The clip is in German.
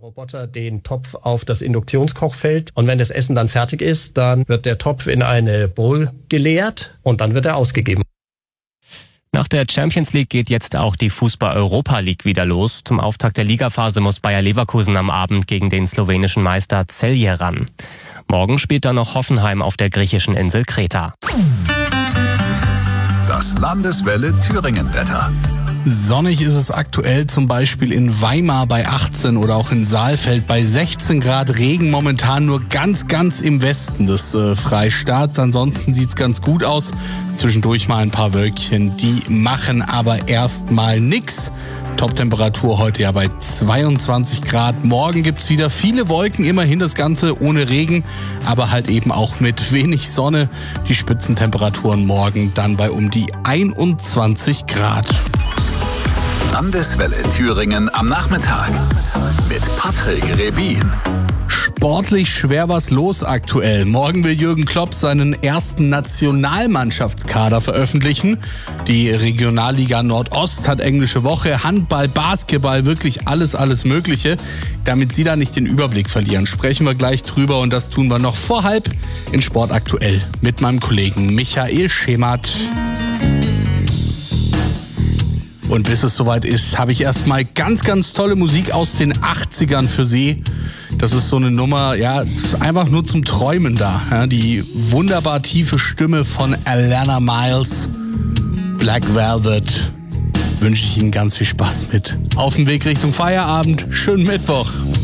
Roboter den Topf auf das Induktionskochfeld und wenn das Essen dann fertig ist, dann wird der Topf in eine Bowl geleert und dann wird er ausgegeben. Nach der Champions League geht jetzt auch die Fußball-Europa League wieder los. Zum Auftakt der Ligaphase muss Bayer Leverkusen am Abend gegen den slowenischen Meister Celje ran. Morgen spielt dann noch Hoffenheim auf der griechischen Insel Kreta. Das Landeswelle Thüringen-Wetter. Sonnig ist es aktuell zum Beispiel in Weimar bei 18 oder auch in Saalfeld bei 16 Grad. Regen momentan nur ganz im Westen des Freistaats. Ansonsten sieht's ganz gut aus. Zwischendurch mal ein paar Wölkchen, die machen aber erstmal nix. Toptemperatur heute ja bei 22 Grad. Morgen gibt's wieder viele Wolken, immerhin das Ganze ohne Regen, aber halt eben auch mit wenig Sonne. Die Spitzentemperaturen morgen dann bei um die 21 Grad. Landeswelle Thüringen am Nachmittag mit Patrick Rebin. Sportlich schwer was los aktuell. Morgen will Jürgen Klopp seinen ersten Nationalmannschaftskader veröffentlichen. Die Regionalliga Nordost hat englische Woche, Handball, Basketball, wirklich alles Mögliche. Damit Sie da nicht den Überblick verlieren, sprechen wir gleich drüber und das tun wir noch vor halb in Sport aktuell mit meinem Kollegen Michael Schemert. Und bis es soweit ist, habe ich erstmal ganz tolle Musik aus den 80ern für Sie. Das ist so eine Nummer, ja, das ist einfach nur zum Träumen da. Ja, die wunderbar tiefe Stimme von Alana Miles, Black Velvet, wünsche ich Ihnen ganz viel Spaß mit. Auf dem Weg Richtung Feierabend, schönen Mittwoch.